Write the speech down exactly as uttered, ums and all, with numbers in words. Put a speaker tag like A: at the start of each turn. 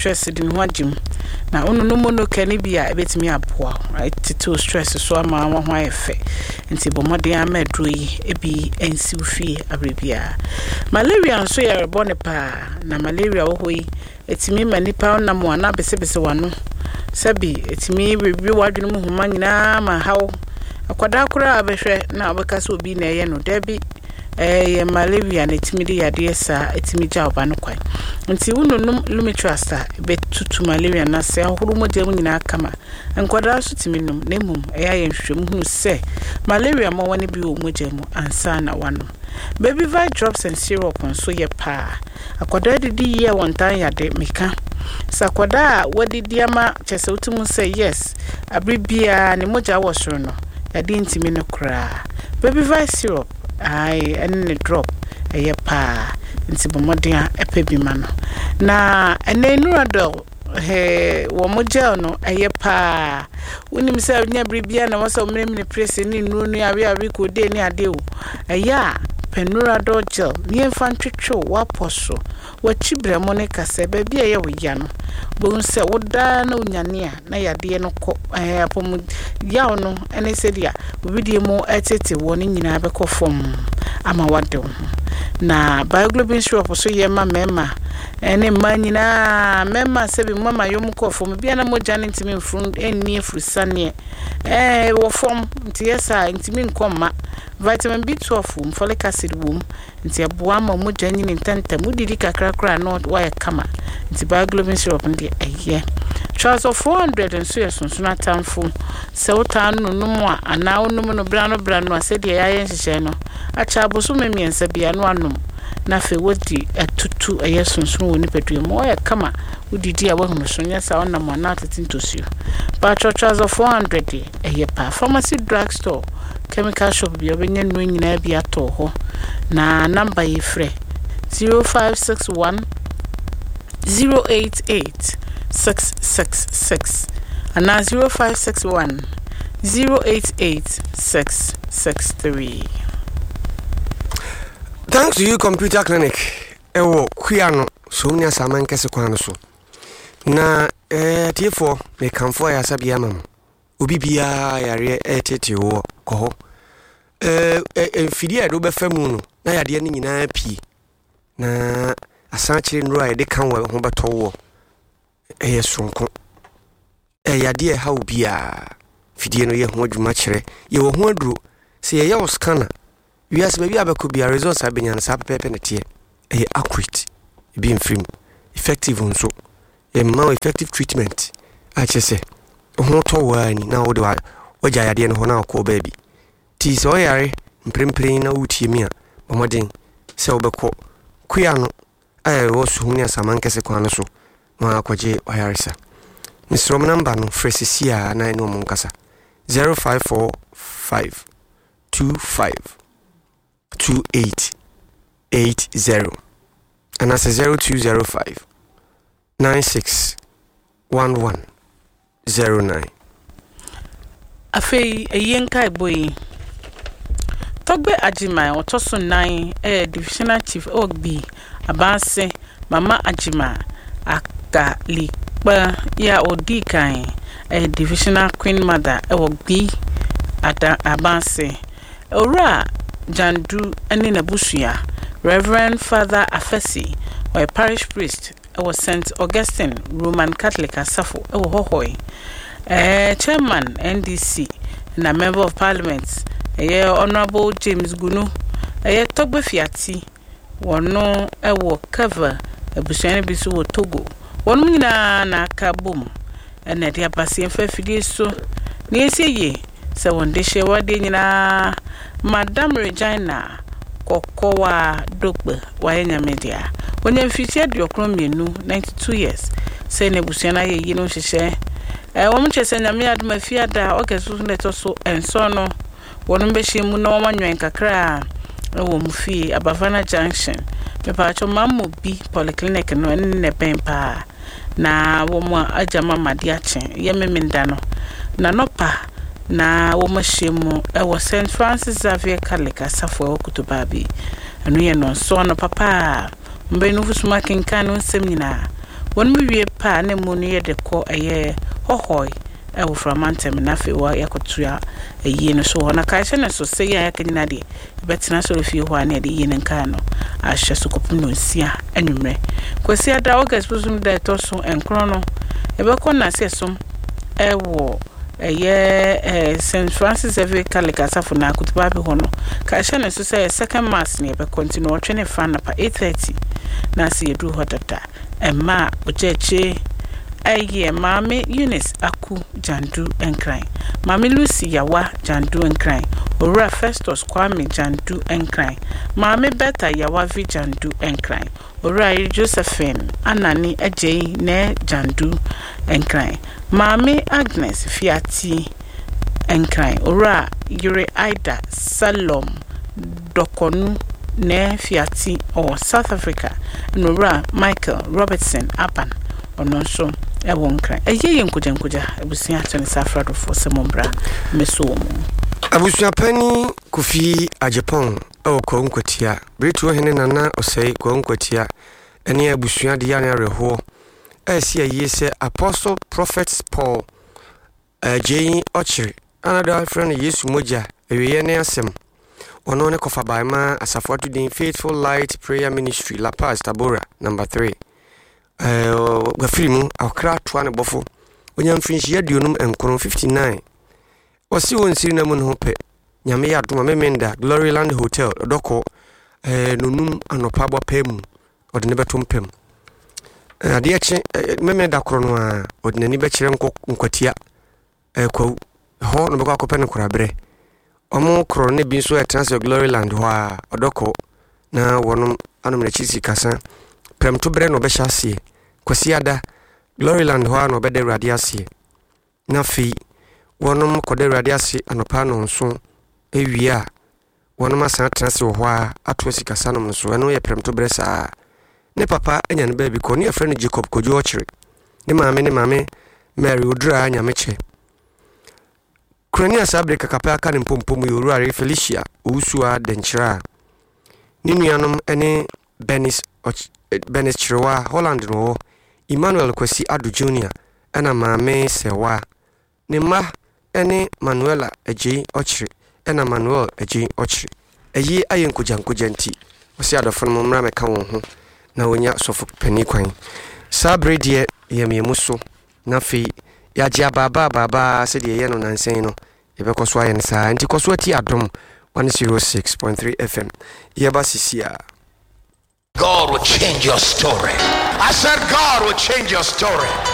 A: stress di no agim na onu no mono kani bia ebetimi aboa tito stress so ama ho ho efe nti bomode amadro yi ebi ensi ufie abrebia malaria nso ye rebone pa na malaria wo hoyi etimi manipa na mo na besebese wano sabi etimi bibi wadwene mu homa nyina ma hawo akwada kura abehwe na obekasa obi na eye no dabi eh malaria na etimi de yade sa etimi ja oba no kwan nti wonu lumitrasta betutu malaria na se ahuru mo dem nyina kama nkwada so timi num na mum eya ye nhwehwem hunu se malaria mo wani bi o mogemu ansa na wano baby vi drops and syrup nso ye pa akwada didi ye wontan yade meka sakwada wadidi ama chese utumu say yes abribia ne moja wosoro no yade ntimi no kra baby vi syrup ai ene drop eye pa nti bomodea epebima no na ene nuradol he wo moja no eye pa unim say nya bribia na wasa omremne press ni nuru ni awe awe ko de ni ade o eya penuradol gel ni enfantwetwe waposo wachibre monica se baby eye wo ya no bo nse woda na unyane a na yade no ko eh apom yawo no ene se dia obidie mo etete wo ni nyina be ko fom ama wade ho na bioglobin syrup so ye ma mema ene manyina mema se bi mama yom ko fom bia na moja ne ntimi mfru enni efrusane eh wo fom nti yesa ntimi nkoma vitamin B twelve folic acid wom nti aboa ma moja nyini ntanta mudidi kakra kra no wa kama nti bioglobin syrup ndi eye Charles of four hundred and so yesonsuna tamfo se wotan no no a ana onum no bra no bra no ase de ya yen hye no acha aboso memiensa bia no anom na fe wodi atutu ayesonsun woni pedue mo ya kama udidi a wahunu so nya sa ona mo na tetintosio pa Charles of four hundred eye pa pharmacy drugstore chemical shop bia benye no nyina bia to ho na number ye frɛ zero five six one zero eight eight six six six and now zero five six one zero eight eight six six three.
B: Thanks to you computer clinic ewo kwiano so nya saman kese kwano so na eh tifo me kanfo ya sabia mam obi bia yare etete wo ko eh enfidi e do be famu no na yade ne nyina pie na asan kire nro a de kan wo ho beto wo eye sonko eh yade e ha obia fidie no ye ho adwuma kire ye wo ho aduro se ye ye wo scanner wias baby abeko bia results abenya na sa pepe na tie eh accurate e bi mfrim effective nso e ma effective treatment a chese ho to wani na wo de wa waja yade no ho na ko baby ti so yare mprempren na wutie mi a bomodin se obeko kuya no eh wo su hunya samankese kwano so ma akwaje oyaresa Mister number no fresisia na no monkasa zero five four five two five two eight eight zero and that's zero two zero five nine six one one zero nine.
A: Afei eyenka boy Togbe Ajima otoso nine eh divisional chief Ogbi Abanse Mama Ajima Akalikpa ya odi kan eh divisional queen mother eh Ogbi Ada Abanse Ora Jandu ene nabusuya Reverend Father Afesi or parish priest was Saint Augustine Roman Catholic Asafo e hohoi eh chairman N D C na member of parliament eh honorable James Gunu eh Togbe Fiati wono e wo cover ebusuane bisu wo Togo wono nyina na kabom ene dia base mfa fidie so na eseye se wonde hye wade nyina Madam Regina Kokowa Dogbe wayenya media wonya mfitia diokro mienu ninety-two years say nebusuana ye yi no hyehyɛ eh wo mchese nyame adoma fiada ogesu neto so enso no wono behye mu na womanwen kakra wo mfie Abavana Junction me pa cho mammo bi polyclinic no enne pempa na wo mo ajama madiache ye memenda no na nopa na wo mashemu e wo Saint Francis Xavier Catholic Asafo okutubabi anu ye no so no papa mbe no fusuma kenkan no nsem nyina won mu wie pa na mu no ye de ko eye hohoi e wo framantem na fe wa yakotua eyi no so na ka hye ne so se ya yakanyina de betina so fi ho ana de yi ne nka no a hye so kopum no nsia anwumre kwasi ada August busum da to so enkro no e be ko na se som e wo eye eh Saint Francis Xavier Catholic asafo na kutuba bi ho no ka hye ne so se second mass ne be continue twene fa na pa eight thirty na se edu ho dada emma ocheche aye mame Eunice Aku Jandu Enkran mame Lucy Yawa Jandu Enkran Ora Festus Kwame Jandu Enkran mame Beta Yawa Vi Jandu Enkran Ora Josephine Anani Ajay Ne Jandu Enkran mame Agnes Fiati Enkran Ora Yure Aida Salom Dokonu Ne Fiati or South Africa Nora Michael Robertson Apan Ononso e wonkra eye yenkuja nkuja abusia tone safrado fo semombra meso mo
B: abusia pani Kofi Ajepon e ko nkwatia bretu hene nana osei ko nkwatia ene abusia de yana reho e si aye se Apostle Prophet Paul Jane Ochiri another friend Yesu moja ewe ne asem ono ne kofa baima asafo din Faithful Light Prayer Ministry La Paz Tabora number three eh gafirimu akra toa ne bofo onyamfinhia duonum enkron fifty-nine osi wonsiri na mu no hope nyame ya adoma memenda Gloryland Hotel doko eh nonum anopa bwa pemu odne betompem eh ade eche memenda kro no a odne ni be kire nkwatia eh kwa ho no be kwa kope ne korabre omo kro ne bi so etrans Gloryland ho a odoko na wonum anomre chisi kasa prem to bre no be hyasie kwasiada Gloryland ho no be de radiasie na fi wonum kode radiasie anopa no nso ewia wonum asan trase ho a ato sikasa no nso eno ye prem to bre sa ne papa enya ne baby ko ne friend Jacob Kojo Ochiri ne maame ne maame Mary Odra anya meche Krania sabre kakapa aka ne pompom yorure Felicia Usua Denchira ne nuanom ene Benis Benis Chirwa Holland no Emmanuel Kwesi Adu Junior ena maame Sewa ne ma ene Manuela Eji Ochiri ena Manuel Eji Ochiri eyi ayenkuja nkuja nti osi adofo no mra meka won ho na wonya sofo pani kwan sabre die yemimuso na fi ya jia baba baba se die ye no nansen no yebekoso ayen sa nti koso ati adom one oh six point three F M yeba sisia.
C: God will change your story. I said God will change your story.